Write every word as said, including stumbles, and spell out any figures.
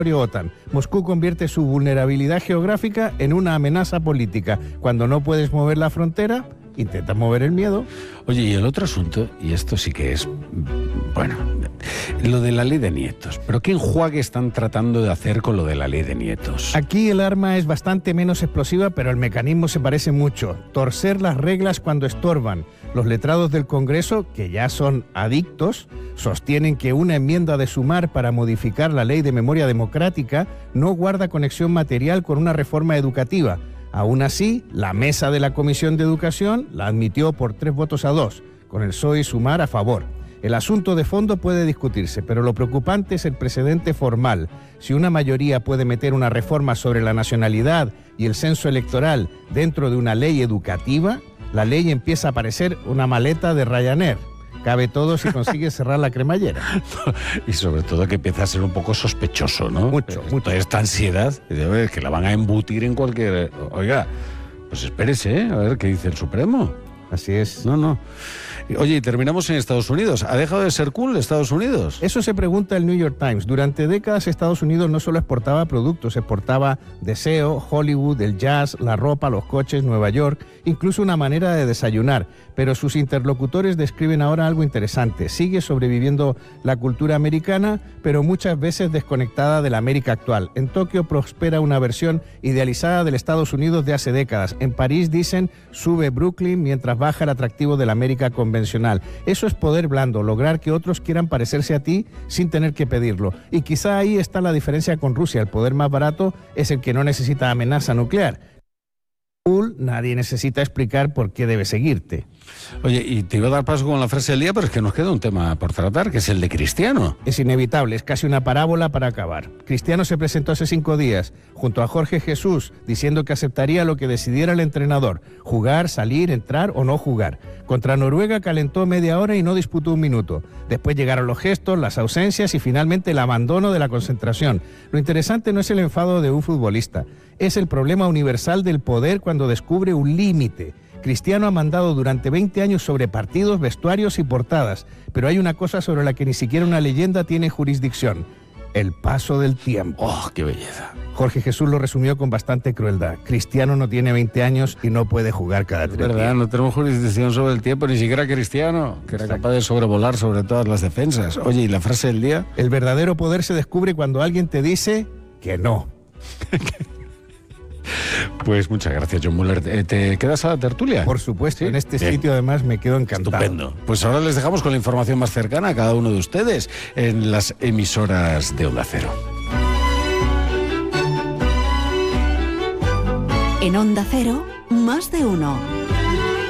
OTAN. Moscú convierte su vulnerabilidad geográfica en una amenaza política. Cuando no puedes mover la frontera, intentas mover el miedo. Oye, y el otro asunto, y esto sí que es, bueno, lo de la ley de nietos. ¿Pero qué enjuague están tratando de hacer con lo de la ley de nietos? Aquí el arma es bastante menos explosiva, pero el mecanismo se parece mucho. Torcer las reglas cuando estorban. Los letrados del Congreso, que ya son adictos, sostienen que una enmienda de Sumar para modificar la ley de memoria democrática no guarda conexión material con una reforma educativa. Aún así, la mesa de la Comisión de Educación la admitió por tres votos a dos, con el P S O E y Sumar a favor. El asunto de fondo puede discutirse, pero lo preocupante es el precedente formal. Si una mayoría puede meter una reforma sobre la nacionalidad y el censo electoral dentro de una ley educativa, la ley empieza a parecer una maleta de Ryanair. Cabe todo si consigue cerrar la cremallera. Y sobre todo que empieza a ser un poco sospechoso, ¿no? Mucho, mucho. Toda esta ansiedad de ver que la van a embutir en cualquier... Oiga, pues espérese, ¿eh? A ver qué dice el Supremo. Así es. No, no. Oye, y terminamos en Estados Unidos. ¿Ha dejado de ser cool Estados Unidos? Eso se pregunta el New York Times. Durante décadas Estados Unidos no solo exportaba productos, exportaba deseo, Hollywood, el jazz, la ropa, los coches, Nueva York, incluso una manera de desayunar. Pero sus interlocutores describen ahora algo interesante. Sigue sobreviviendo la cultura americana, pero muchas veces desconectada de la América actual. En Tokio prospera una versión idealizada del Estados Unidos de hace décadas. En París dicen sube Brooklyn mientras baja el atractivo de la América convencional. Eso es poder blando, lograr que otros quieran parecerse a ti sin tener que pedirlo. Y quizá ahí está la diferencia con Rusia. El poder más barato es el que no necesita amenaza nuclear. Nadie necesita explicar por qué debe seguirte. Oye, y te iba a dar paso con la frase del día, pero es que nos queda un tema por tratar, que es el de Cristiano. Es inevitable, es casi una parábola para acabar. Cristiano se presentó hace cinco días junto a Jorge Jesús, diciendo que aceptaría lo que decidiera el entrenador, jugar, salir, entrar o no jugar. Contra Noruega calentó media hora y no disputó un minuto. Después llegaron los gestos, las ausencias y finalmente el abandono de la concentración. Lo interesante no es el enfado de un futbolista, es el problema universal del poder cuando descubre un límite. Cristiano ha mandado durante veinte años sobre partidos, vestuarios y portadas, pero hay una cosa sobre la que ni siquiera una leyenda tiene jurisdicción: el paso del tiempo. ¡Oh, qué belleza! Jorge Jesús lo resumió con bastante crueldad. Cristiano no tiene veinte años y no puede jugar cada tres días. Es verdad, no tenemos jurisdicción sobre el tiempo, ni siquiera Cristiano, que era Exacto. capaz de sobrevolar sobre todas las defensas. Oye, ¿y la frase del día? El verdadero poder se descubre cuando alguien te dice que no. Pues muchas gracias, John Muller. ¿Te, te quedas a la tertulia? Por supuesto, ¿Sí? en este Bien. sitio además me quedo encantado. Estupendo. Pues ahora les dejamos con la información más cercana a cada uno de ustedes en las emisoras de Onda Cero. En Onda Cero, más de uno.